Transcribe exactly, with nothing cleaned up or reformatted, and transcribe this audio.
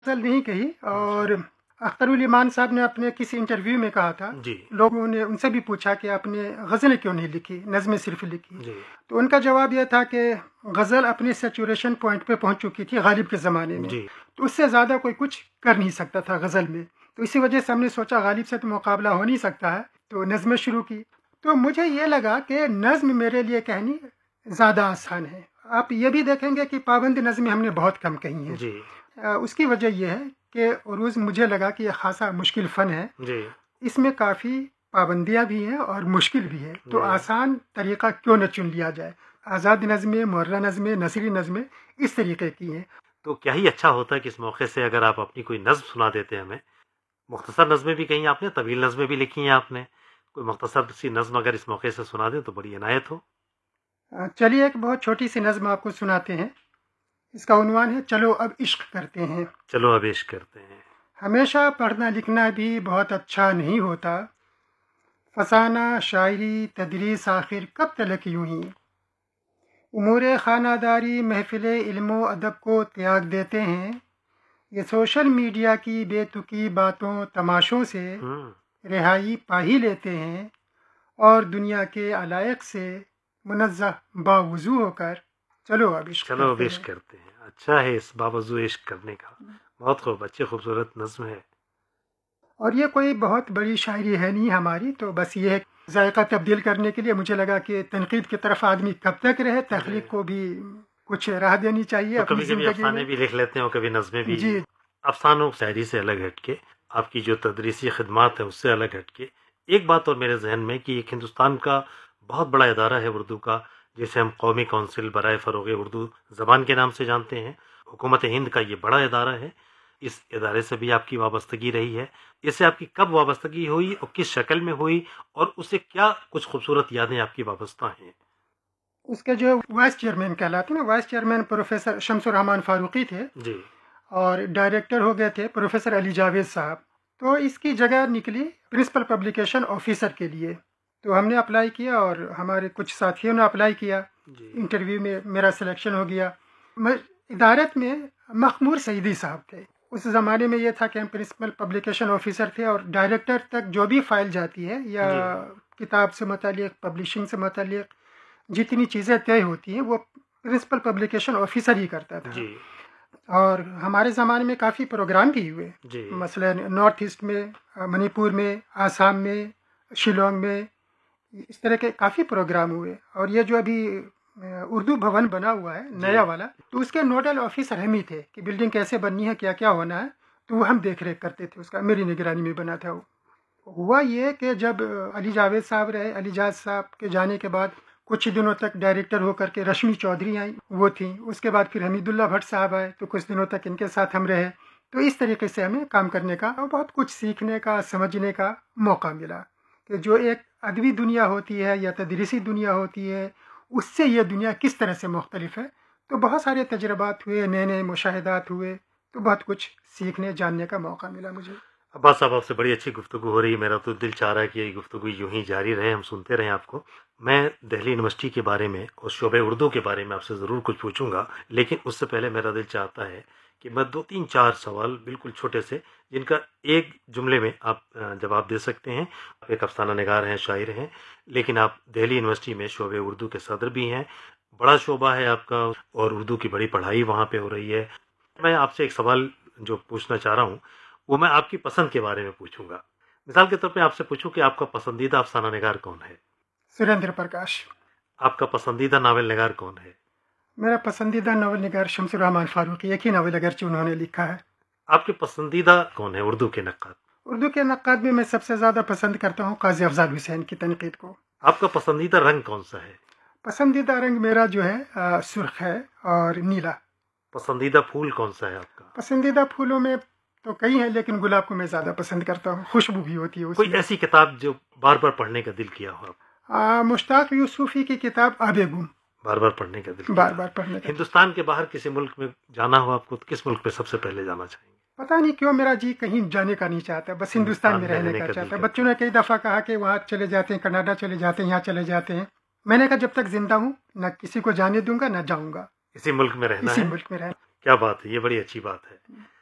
غزل نہیں کہی، اور اختر الایمان صاحب نے اپنے کسی انٹرویو میں کہا تھا، جی لوگوں نے ان سے بھی پوچھا کہ آپ نے غزلیں کیوں نہیں لکھی، نظمیں صرف لکھی، جی تو ان کا جواب یہ تھا کہ غزل اپنی سیچوریشن پوائنٹ پہ پہنچ چکی تھی غالب کے زمانے میں، جی تو اس سے زیادہ کوئی کچھ کر نہیں سکتا تھا غزل میں، تو اسی وجہ سے ہم نے سوچا غالب سے تو مقابلہ ہو نہیں سکتا ہے، تو نظمیں شروع کی۔ تو مجھے یہ لگا کہ نظم میرے لیے کہنی زیادہ آسان ہے۔ آپ یہ بھی دیکھیں گے کہ پابند نظمیں ہم نے بہت کم کہی ہیں۔ جی آ، اس کی وجہ یہ ہے کہ عروض مجھے لگا کہ یہ خاصا مشکل فن ہے، جی اس میں کافی پابندیاں بھی ہیں اور مشکل بھی ہے، تو جی آسان طریقہ کیوں نہ چن لیا جائے۔ آزاد نظمیں، مرہ نظمیں، نثری نظمیں اس طریقے کی ہیں۔ تو کیا ہی اچھا ہوتا ہے کہ اس موقع سے اگر آپ اپنی کوئی نظم سنا دیتے ہیں ہمیں۔ مختصر نظمیں بھی کہیں آپ نے، طویل نظمیں بھی لکھی ہیں آپ نے، کوئی مختصر سی نظم اگر اس موقع سے سنا دیں تو بڑی عنایت ہو۔ آ، چلیے ایک بہت چھوٹی سی نظم آپ کو سناتے ہیں، اس کا عنوان ہے چلو اب عشق کرتے ہیں۔ چلو اب عشق کرتے ہیں۔ ہمیشہ پڑھنا لکھنا بھی بہت اچھا نہیں ہوتا، فسانہ شاعری تدریس آخر کب تلک یوں ہی، امور خانہ داری محفل علم و ادب کو تیاگ دیتے ہیں، یہ سوشل میڈیا کی بے تکی باتوں تماشوں سے ہوں رہائی پا ہی لیتے ہیں، اور دنیا کے علائق سے منزہ باوضو ہو کر چلو اب عشق چلو اب کرتے عشق ہیں۔ کرتے ہیں۔ اچھا ہے اس باوضو عشق کرنے کا، بہت خوب، اچھی خوبصورت نظم ہے۔ اور یہ کوئی بہت بڑی شاعری ہے نہیں ہماری، تو بس یہ ہے ذائقہ تبدیل کرنے کے لیے مجھے لگا کہ تنقید کی طرف آدمی کب تک رہے، تخلیق کو بھی کچھ راہ دینی چاہیے تو اپنی کبھی کبھی زندگی افسانے میں۔ بھی لکھ لیتے ہیں اور کبھی نظمیں بھی۔ جی افسانوں شاعری سے الگ ہٹ کے آپ کی جو تدریسی خدمات ہے اس سے الگ ہٹ کے ایک بات اور میرے ذہن میں کہ ایک ہندوستان کا بہت بڑا ادارہ ہے اردو کا، جسے ہم قومی کونسل برائے فروغ اردو زبان کے نام سے جانتے ہیں۔ حکومت ہند کا یہ بڑا ادارہ ہے، اس ادارے سے بھی آپ کی وابستگی رہی ہے۔ اس سے آپ کی کب وابستگی ہوئی اور کس شکل میں ہوئی، اور اس سے کیا کچھ خوبصورت یادیں آپ کی وابستہ ہیں؟ اس کے جو وائس چیئرمین کہلاتے ہیں نا، وائس چیئرمین پروفیسر شمس الرحمان فاروقی تھے، جی اور ڈائریکٹر ہو گئے تھے پروفیسر علی جاوید صاحب، تو اس کی جگہ نکلی پرنسپل پبلیکیشن آفیسر کے لیے، تو ہم نے اپلائی کیا اور ہمارے کچھ ساتھیوں نے اپلائی کیا، جی انٹرویو میں میرا سلیکشن ہو گیا۔ میں ادارت میں مخمور سعیدی صاحب تھے، اس زمانے میں یہ تھا کہ ہم پرنسپل پبلیکیشن آفیسر تھے، اور ڈائریکٹر تک جو بھی فائل جاتی ہے یا جی کتاب سے متعلق پبلشنگ سے متعلق جتنی چیزیں طے ہوتی ہیں وہ پرنسپل پبلیکیشن آفیسر ہی کرتا تھا۔ جی اور ہمارے زمانے میں کافی پروگرام بھی ہوئے، جی مثلا نارتھ ایسٹ میں، منی پور میں، آسام میں، شیلانگ میں، اس طرح کے کافی پروگرام ہوئے۔ اور یہ جو ابھی اردو بھون بنا ہوا ہے نیا والا، تو اس کے نوڈل آفیسر ہم ہی تھے کہ بلڈنگ کیسے بننی ہے، کیا کیا ہونا ہے، تو وہ ہم دیکھ ریکھ کرتے تھے، اس کا میری نگرانی میں بنا تھا وہ۔ ہوا یہ کہ جب علی جاوید صاحب رہے، علی جاوید صاحب کے جانے کے بعد کچھ دنوں تک ڈائریکٹر ہو کر کے رشمی چودھری آئیں، وہ تھیں، اس کے بعد پھر حمید اللہ بھٹ صاحب آئے، تو کچھ دنوں تک ان کے ساتھ ہم رہے، تو اس طریقے سے ہمیں کام کرنے کا اور بہت کچھ سیکھنے کا سمجھنے کا موقع ملا کہ جو ایک ادبی دنیا ہوتی ہے یا تدریسی دنیا ہوتی ہے، اس سے یہ دنیا کس طرح سے مختلف ہے۔ تو بہت سارے تجربات ہوئے، نئے نئے مشاہدات ہوئے، تو بہت کچھ سیکھنے جاننے کا موقع ملا مجھے۔ عباس صاحب، آپ سے بڑی اچھی گفتگو ہو رہی ہے، میرا تو دل چاہ رہا ہے کہ یہ گفتگو یوں ہی جاری رہے، ہم سنتے رہیں آپ کو۔ میں دہلی یونیورسٹی کے بارے میں اور شعبہ اردو کے بارے میں آپ سے ضرور کچھ پوچھوں گا، لیکن اس سے پہلے میرا دل چاہتا ہے کہ میں دو تین چار سوال بالکل چھوٹے سے، جن کا ایک جملے میں آپ جواب دے سکتے ہیں۔ آپ ایک افسانہ نگار ہیں، شاعر ہیں، لیکن آپ دہلی یونیورسٹی میں شعبہ اردو کے صدر بھی ہیں، بڑا شعبہ ہے آپ کا، اور اردو کی بڑی پڑھائی وہاں پہ ہو رہی ہے۔ میں آپ سے ایک سوال جو پوچھنا چاہ رہا ہوں وہ میں آپ کی پسند کے بارے میں پوچھوں گا۔ مثال کے طور پہ آپ سے پوچھوں کہ آپ کا پسندیدہ افسانہ نگار کون ہے؟ سریندر پرکاش۔ آپ کا پسندیدہ ناول نگار کون ہے؟ میرا پسندیدہ ناول نگار شمس الرحمان فاروقی، ایک ہی ناول اگرچہ انہوں نے لکھا ہے۔ آپ کے پسندیدہ کون ہے اردو کے نقاد؟ اردو کے نقاد میں میں سب سے زیادہ پسند کرتا ہوں قاضی افضال حسین کی تنقید کو۔ آپ کا پسندیدہ رنگ کون سا ہے؟ پسندیدہ رنگ میرا جو ہے آ، سرخ ہے اور نیلا۔ پسندیدہ پھول کون سا ہے آپ کا؟ پسندیدہ پھولوں میں تو کئی ہیں، لیکن گلاب کو میں زیادہ پسند کرتا ہوں، خوشبو بھی ہوتی ہے اس کوئی میں۔ ایسی کتاب جو بار بار پڑھنے کا دل کیا ہو، آپ آ، مشتاق یوسفی کی کتاب آب گم، بار بار پڑھنے کا دل کیا بار ہو؟ بار پڑھنے کا۔ ہندوستان کے باہر کسی ملک میں جانا ہو آپ کو تو کس ملک میں سب سے پہلے جانا چاہیں گے؟ پتہ نہیں کیوں میرا جی کہیں جانے کا نہیں چاہتا، بس ہندوستان میں رہنے کا چاہتا ہے۔ بچوں نے کئی دفعہ کہا کہ وہاں چلے جاتے ہیں، کینیڈا چلے جاتے ہیں، یہاں چلے جاتے ہیں، میں نے کہا جب تک زندہ ہوں نہ کسی کو جانے دوں گا نہ جاؤں گا، اسی ملک میں رہنا اسی ہے۔ ملک میں رہنا۔ کیا بات ہے، یہ بڑی اچھی بات ہے۔